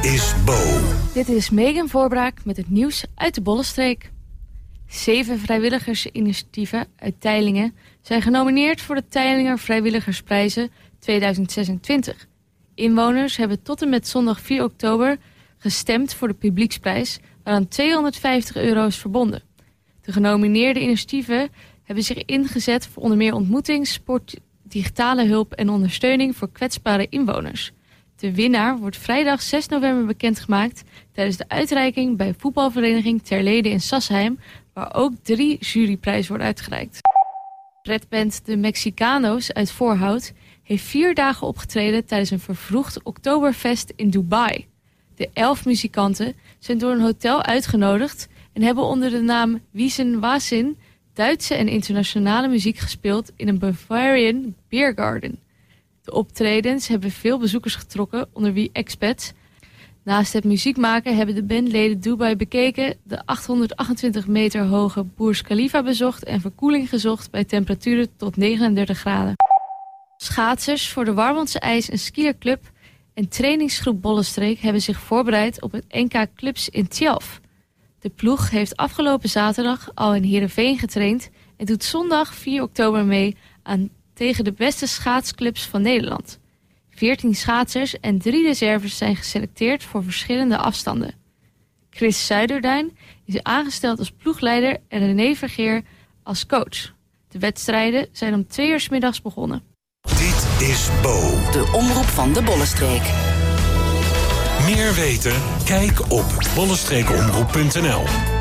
is Bo. Dit is Megan Voorbraak met het nieuws uit de Bollenstreek. 7 vrijwilligersinitiatieven uit Teylingen zijn genomineerd voor de Teilinger Vrijwilligersprijzen 2026. Inwoners hebben tot en met zondag 4 oktober gestemd voor de publieksprijs, waaraan €250 is verbonden. De genomineerde initiatieven hebben zich ingezet voor onder meer ontmoeting, sport, digitale hulp en ondersteuning voor kwetsbare inwoners. De winnaar wordt vrijdag 6 november bekendgemaakt tijdens de uitreiking bij voetbalvereniging Terlede in Sassheim, waar ook 3 juryprijzen worden uitgereikt. Redband de Mexicano's uit Voorhout heeft 4 dagen opgetreden tijdens een vervroegd Oktoberfest in Dubai. De 11 muzikanten zijn door een hotel uitgenodigd en hebben onder de naam Wiesen Wasin Duitse en internationale muziek gespeeld in een Bavarian Beergarden. De optredens hebben veel bezoekers getrokken, onder wie expats. Naast het muziek maken hebben de bandleden Dubai bekeken, de 828 meter hoge Burj Khalifa bezocht en verkoeling gezocht bij temperaturen tot 39 graden. Schaatsers voor de Warmondse IJs en Skierclub en trainingsgroep Bollenstreek hebben zich voorbereid op het NK Clubs in Tialf. De ploeg heeft afgelopen zaterdag al in Heerenveen getraind en doet zondag 4 oktober mee tegen de beste schaatsclubs van Nederland. 14 schaatsers en 3 reserves zijn geselecteerd voor verschillende afstanden. Chris Zuiderduin is aangesteld als ploegleider en René Vergeer als coach. De wedstrijden zijn om 2 uur 's middags begonnen. Dit is Bo. De omroep van de Bollenstreek. Meer weten? Kijk op bollenstreekomroep.nl.